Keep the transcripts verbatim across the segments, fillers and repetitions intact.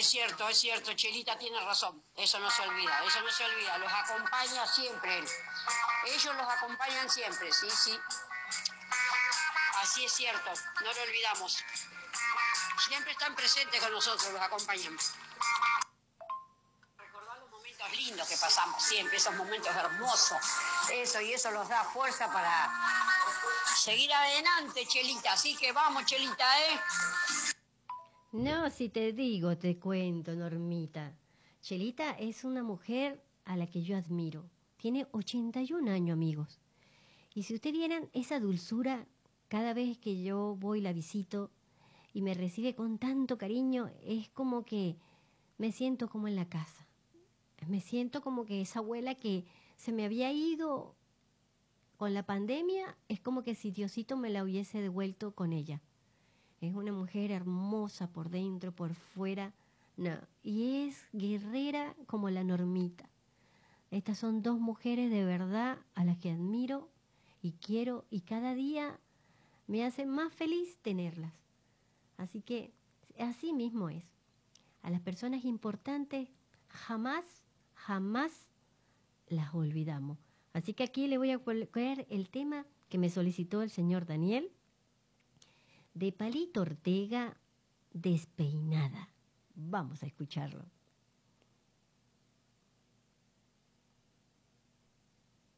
es cierto, es cierto, Chelita tiene razón, eso no se olvida, eso no se olvida, los acompaña siempre él. Ellos los acompañan siempre, sí, sí. Así es cierto, no lo olvidamos. Siempre están presentes con nosotros, los acompañan. Recordar los momentos lindos que pasamos siempre, esos momentos hermosos. Eso, y eso nos da fuerza para seguir adelante, Chelita. Así que vamos, Chelita, ¿eh? No, si te digo, te cuento, Normita. Chelita es una mujer a la que yo admiro. Tiene ochenta y un años, amigos. Y si ustedes vieran esa dulzura, cada vez que yo voy y la visito y me recibe con tanto cariño, es como que me siento como en la casa. Me siento como que esa abuela que se me había ido con la pandemia, es como que si Diosito me la hubiese devuelto con ella. Es una mujer hermosa por dentro, por fuera, no, y es guerrera como la Normita. Estas son dos mujeres de verdad a las que admiro y quiero, y cada día me hace más feliz tenerlas. Así que así mismo es. A las personas importantes jamás, jamás las olvidamos. Así que aquí le voy a colocar el tema que me solicitó el señor Daniel, de Palito Ortega, Despeinada. Vamos a escucharlo.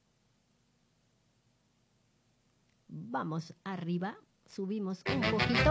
Vamos arriba, subimos un poquito.